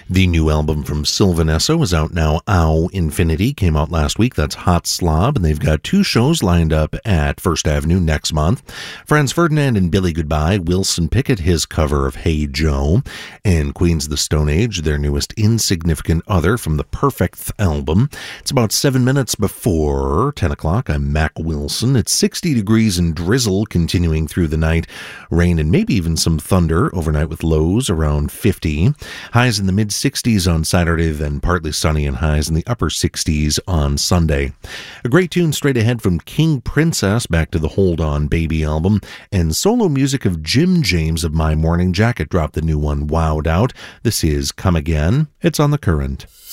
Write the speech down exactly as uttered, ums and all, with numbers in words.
The new album from Sylvan Esso is out now. Ow Infinity came out last week. That's Hot Slob, and they've got two shows lined up at First Avenue next month. Franz Ferdinand and Billy Goodbye, Wilson Pickett, his cover of Hey Joe, and Queens of the Stone Age, their newest Insignificant Other from the Perfect album. It's about seven minutes before ten o'clock. I'm Mac Wilson. It's sixty degrees and drizzle continuing through the night. Rain and maybe even some thunder overnight with lows around fifty. Highs in the mid-sixties on Saturday, then partly sunny and highs in the upper sixties on Sunday. A great tune straight ahead from King Princess, back to the Hold On Baby album, and solo music of Jim James of My Morning Jacket dropped the new one, Wowed Out. This is Come Again. It's on The Current.